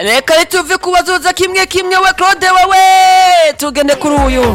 reka tuve kubazoza kimwe kimwe we Claude wewe tugende kuri uyu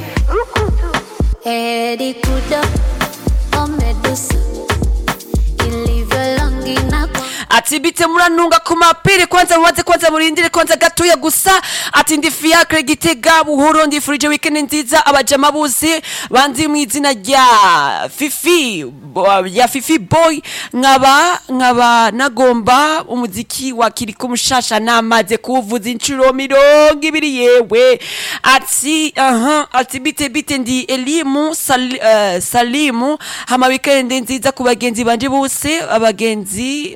Edi kudo omedusu ilivyo longi na ati bite muranunga ku mapiri kwanza mubaze kwanza murindire kwanza gatuya gusa ati ndi Fiacre Gitega Buhoro ndi frije weekend nziza abajama bose bandi mu izina rya Fifi boy nkaba nagomba umuziki wa Kiriko Mushasha namaze kuvuza incuro 20 yewe ati bite ndi Elimu Salimu hama weekend nziza ku bagenzi banje bose abagenzi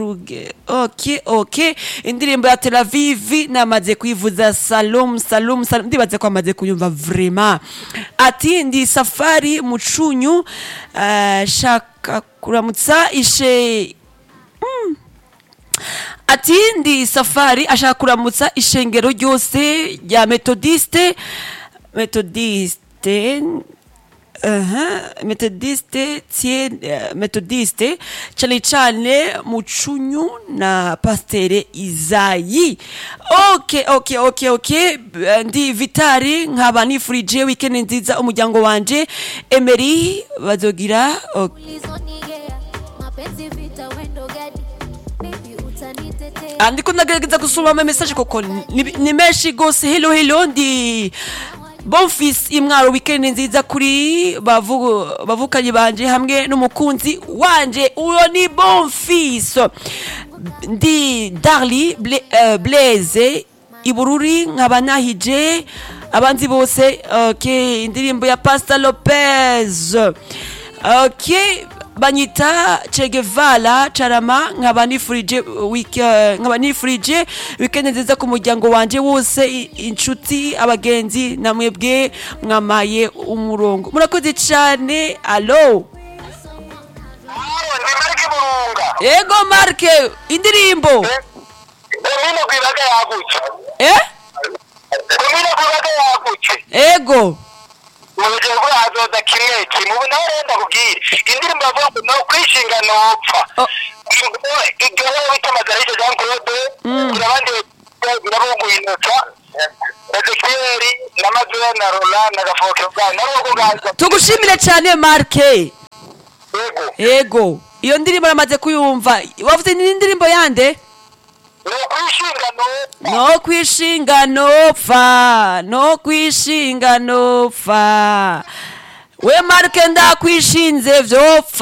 Okay. Indirimbo ya Tel Aviv namaze kwivuza Salom ndibaze ko amaze kuyumva vraiment. Ati ndi Safari Mucunyu shaka kuramutsa ishe Ati ndi Safari ashaka kuramutsa ishengero ryose rya Methodiste Methodiste cyane Mucunyu na Pasteur Izayi. Okay. Ndi Vitari nkaba nifurije weekend nziza umuryango wanje Emery bazogira Andiko ndagerageza gusoma ama message koko ni menshi gose. Hello ndi Bonfils imwaro weekend nziza kuri bavukanye banje hamwe n'umukunzi wanje uyo ni Bonfils. Ndi Darly Blaze Ibururi nkabanahije abanzi bose. Okay, indirimbo ya Pastor Lopez. Okay, banyita Che Guevara Charama nkabanifurije weekend nziza ku muryango wanje wose inshuti abagenzi namwebwe mwamaye umurongo murakoze cyane. Allo Ego Marke indirimbo Komine kwibaga yaguce Ego Mujye ngo azoza kimwe kimwe narenda kubwira indirimbo bavuga no kwishinga no upfa igero bitamagarisha Jean Claude n'abandi birabungu inota Ezekiel n'amazwe na Roland na Gafoke bwa narwo ganza tugushimire cyane Marke. Ego iyo ndirimbo namaze kuyumva wavuze ni indirimbo yande No kwishinga no pfa we Marke ndakwishinze vyopfa